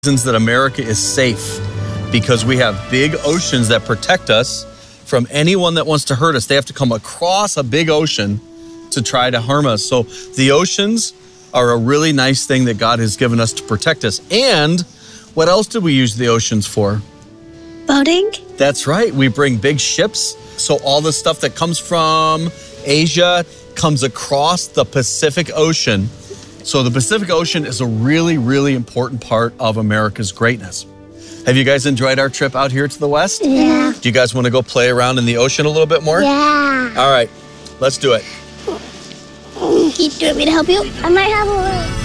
reasons that America is safe, because we have big oceans that protect us from anyone that wants to hurt us. They have to come across a big ocean to try to harm us. So the oceans are a really nice thing that God has given us to protect us. And what else did we use the oceans for? Boating? That's right. We bring big ships. So all the stuff that comes from Asia comes across the Pacific Ocean. So the Pacific Ocean is a really, really important part of America's greatness. Have you guys enjoyed our trip out here to the West? Yeah. Do you guys want to go play around in the ocean a little bit more? Yeah. All right, let's do it. Do you want me to help you? I might have a